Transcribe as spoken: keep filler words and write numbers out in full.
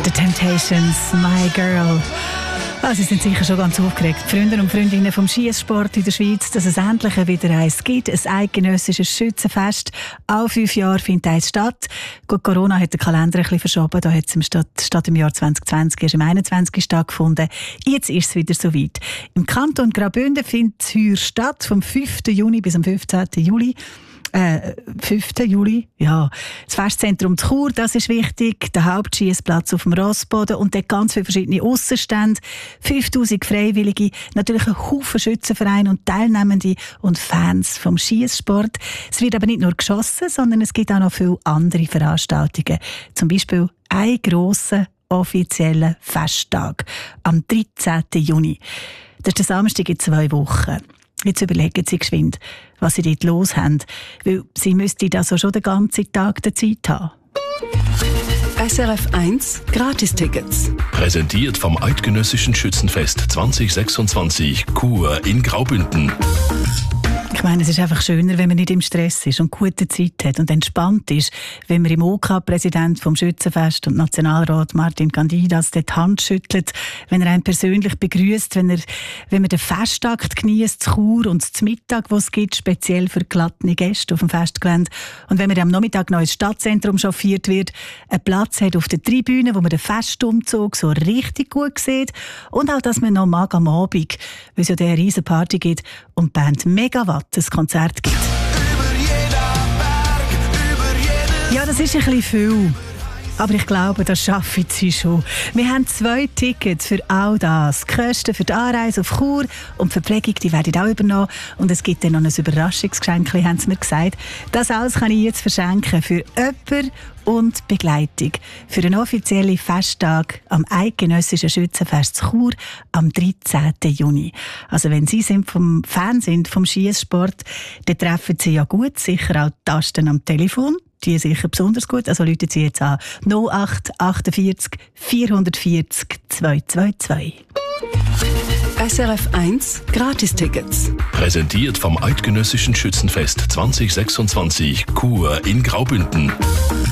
The Temptations, My Girl. Ah, Sie sind sicher schon ganz aufgeregt. Freunde und Freundinnen vom Skisport in der Schweiz, dass es endlich wieder eins gibt. Ein eidgenössisches Schützenfest. Alle fünf Jahre findet eins statt. Gut, Corona hat den Kalender ein bisschen verschoben. Da hat es statt, statt im Jahr zwanzig zwanzig erst im einundzwanzig stattgefunden. Jetzt ist es wieder soweit. Im Kanton Graubünden findet es heuer statt, vom fünften Juni bis am fünfzehnten Juli. Äh, fünften Juli, ja. Das Festzentrum Chur, das ist wichtig. Der Hauptschiessplatz auf dem Rossboden und dort ganz viele verschiedene Aussenstände. fünftausend Freiwillige, natürlich ein Haufen Schützenvereine und Teilnehmende und Fans vom Schiesssport. Es wird aber nicht nur geschossen, sondern es gibt auch noch viele andere Veranstaltungen. Zum Beispiel einen grossen offiziellen Festtag am dreizehnten Juni. Das ist der Samstag in zwei Wochen. Jetzt überlegen Sie geschwind, was Sie dort los haben, weil Sie müssten also schon den ganzen Tag der Zeit haben. S R F eins Gratistickets. Präsentiert vom Eidgenössischen Schützenfest zwanzig sechsundzwanzig Chur in Graubünden. Ich meine, es ist einfach schöner, wenn man nicht im Stress ist und gute Zeit hat und entspannt ist, wenn man im O K-Präsident vom Schützenfest und Nationalrat Martin Candidas die Hand schüttelt, wenn er einen persönlich begrüßt, wenn er, wenn man den Festakt genießt, zu Chur und zum Mittag, wo es gibt, speziell für gelattene Gäste auf dem Festgelände. Und wenn man am Nachmittag noch ins Stadtzentrum chauffiert wird, einen Platz hat auf der Tribüne, wo man den Festumzug so richtig gut sieht und auch, dass man noch mag am Abend, weil es ja eine riesen Party gibt und die Band Megawatt ein Konzert gibt. Ja, das ist ein bisschen viel. Aber ich glaube, das schaffen sie schon. Wir haben zwei Tickets für all das. Die Kosten für die Anreise auf Chur und die Verpflegung, die werden auch übernommen. Und es gibt dann noch ein Überraschungsgeschenk, haben sie mir gesagt. Das alles kann ich jetzt verschenken für jemanden und Begleitung. Für einen offiziellen Festtag am Eidgenössischen Schützenfest zu Chur am dreizehnten Juni. Also wenn Sie sind vom Fan sind vom Schiesssport, dann treffen Sie ja gut sicher auch die Tasten am Telefon. Die sicher besonders gut. Also rufen Sie jetzt an null acht achtundvierzig vierhundertvierzig zweihundertzweiundzwanzig. S R F eins Gratistickets. Präsentiert vom Eidgenössischen Schützenfest zwanzig sechsundzwanzig Chur in Graubünden.